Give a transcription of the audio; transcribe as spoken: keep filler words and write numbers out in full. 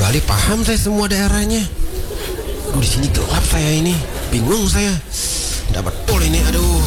Bali paham saya semua daerahnya. Aduh, di sini gelap saya ini. Bingung saya. Nggak betul ini, aduh.